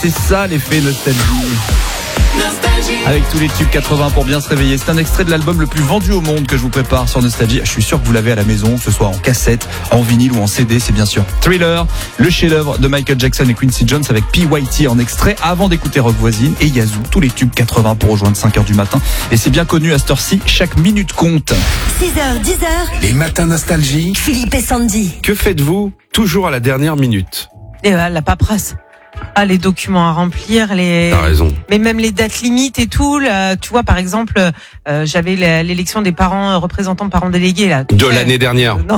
C'est ça l'effet nostalgie. Avec tous les tubes 80 pour bien se réveiller. C'est un extrait de l'album le plus vendu au monde que je vous prépare sur Nostalgie. Je suis sûr que vous l'avez à la maison, que ce soit en cassette, en vinyle ou en CD. C'est bien sûr Thriller, le chef-d'œuvre de Michael Jackson et Quincy Jones avec P.Y.T. en extrait avant d'écouter Rock Voisine et Yazoo. Tous les tubes 80 pour rejoindre 5h du matin. Et c'est bien connu à cette heure-ci, chaque minute compte. 6h, 10h. Les matins Nostalgie. Philippe et Sandy. Que faites-vous toujours à la dernière minute? Et la paperasse. Ah, les documents à remplir, T'as raison. mais même les dates limites et tout. Là, tu vois, par exemple, j'avais l'élection des parents représentants parents délégués là. De l'année dernière. Non.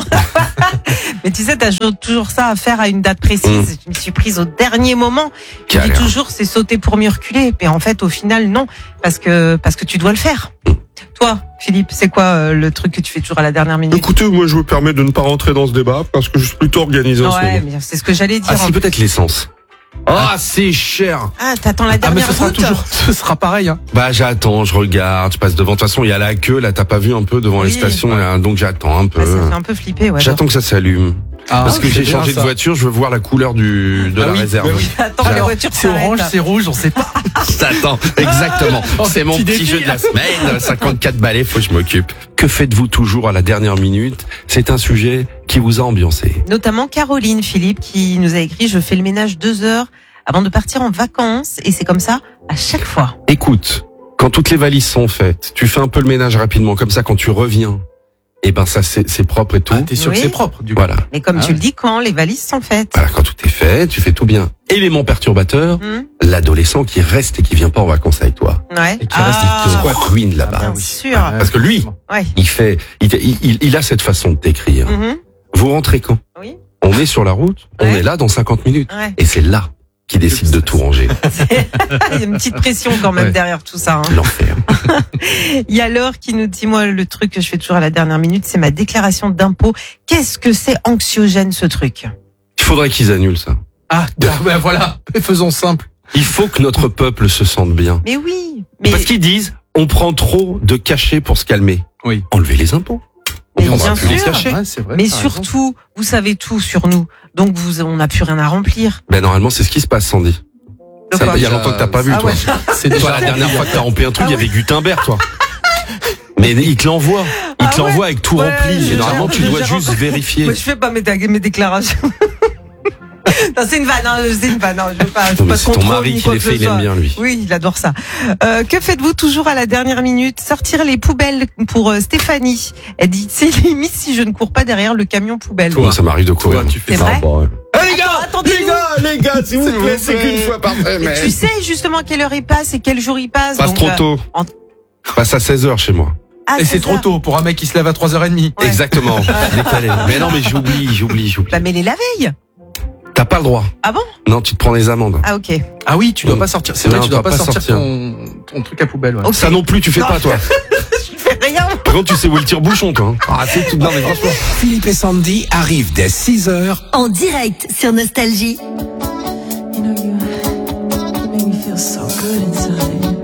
Mais tu sais, t'as toujours ça à faire à une date précise. Je me suis prise au dernier moment. Je dis toujours, c'est sauter pour mieux reculer. Mais en fait, au final, non, parce que tu dois le faire. Toi, Philippe, c'est quoi le truc que tu fais toujours à la dernière minute? Écoutez, moi je me permets de ne pas rentrer dans ce débat parce que je suis plutôt organisé en ce moment. Ouais, mais c'est ce que j'allais dire. Ah, si, peut-être l'essence. Ah, c'est cher. Ah, t'attends la dernière route. Ce sera pareil, hein. Bah, j'attends, je regarde, je passe devant. De toute façon, il y a la queue, là, t'as pas vu un peu devant les stations, là, donc j'attends un peu. Ah, ça fait un peu flipper, ouais. J'attends que ça s'allume. Parce que j'ai changé de ça. voiture, je veux voir la couleur de la réserve. Oui. Attends, les voitures C'est orange, c'est rouge, on sait pas. J'attends, exactement. C'est mon petit jeu de la semaine. 54 balais, faut que je m'occupe. Que faites-vous toujours à la dernière minute? C'est un sujet qui vous a ambiancé. Notamment Caroline, Philippe, qui nous a écrit « Je fais le ménage 2 heures avant de partir en vacances » et c'est comme ça à chaque fois. Écoute, quand toutes les valises sont faites, tu fais un peu le ménage rapidement, comme ça quand tu reviens, et ben ça c'est propre et tout. T'es sûr Oui. que c'est propre, du coup. Voilà. Mais comme tu le dis, quand les valises sont faites. Voilà, quand tout est fait, tu fais tout bien. Élément perturbateur, l'adolescent qui reste et qui vient pas en vacances avec toi. Ouais. Et qui reste, Te ruine là-bas. bien sûr. Parce que lui, Ouais. il a cette façon de t'écrire. Mhm. Vous rentrez quand? Oui. On est sur la route, on Ouais. est là dans 50 minutes. Ouais. Et c'est là qu'il décide de tout ranger. Il y a une petite pression quand même derrière tout ça. Hein. L'enfer. Il y a Laure qui nous dit, moi, le truc que je fais toujours à la dernière minute, c'est ma déclaration d'impôt. Qu'est-ce que c'est anxiogène, ce truc? Il faudrait qu'ils annulent ça. Ah, ben voilà. Faisons simple. Il faut que notre peuple se sente bien. Mais oui. Mais Parce qu'ils disent, on prend trop de cachets pour se calmer. Oui. Enlevez les impôts. Mais On prendra bien plus les sûr. cachets. Ouais, c'est vrai. Mais t'as raison. surtout, vous savez tout sur nous. Donc, on n'a plus rien à remplir. Ben normalement, c'est ce qui se passe, Sandy. Ça, il y a longtemps que t'as pas vu, Ah toi. ouais. C'est Toi, déjà la dernière fois que t'as rempli un truc, il y Ah avait Gutenberg, toi. Mais il te l'envoie. Il te Ah ouais. l'envoie avec tout Ouais, rempli. j'ai Et normalement, tu dois déjà juste rempli. vérifier. Moi, je fais pas mes déclarations. Non, c'est une vanne, hein, c'est une vanne. Non, je veux pas, Non, mais pas de c'est ton contrôle mari ni qui quoi les que fait, ce il aime soit. bien, lui. Oui, il adore ça. Que faites-vous toujours à la dernière minute? Sortir les poubelles pour Stéphanie. Elle dit, c'est limite si je ne cours pas derrière le camion poubelle. Moi, ça m'arrive de courir. Toi, tu fais C'est vrai? Les gars, Attendez-nous. les gars, s'il vous plaît, c'est qu'une fois par Et semaine. tu sais justement à quelle heure il passe et quel jour il passe. Passe donc, trop tôt. en- Passe à 16h chez moi. Ah, Et c'est trop 16 heures. tôt pour un mec qui se lève à 3h30. Ouais. Exactement. Décalé. Mais non, mais j'oublie. Bah, mais les la veille. T'as pas le droit. Ah bon? Non, tu te prends des amendes. Ah, ok. Ah oui, tu dois pas sortir. C'est vrai, Non, tu dois tu dois pas pas sortir sortir. ton truc à poubelle. Ouais. Ok. Ça non plus, tu fais Non. pas, toi. Je fais rien. Par contre, tu sais où est le tire-bouchon, toi. Hein. Ah, c'est tout. Non, mais franchement. Philippe et Sandy arrivent dès 6h. En direct sur Nostalgie. You know, you make me feel so good inside.